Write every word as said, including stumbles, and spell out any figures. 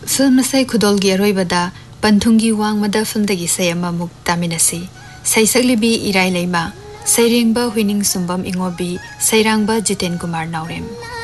Film से खुदोलगी अरोइबदा पंथुंगी वांगमदा फिल्मदगी सयमा मुक तामिनसी सैसकलिबी इराई लेमा सैरेंबा हुइनिंग सुंबम इंगोबी सैरांबा जितेन कुमार नाउरेम।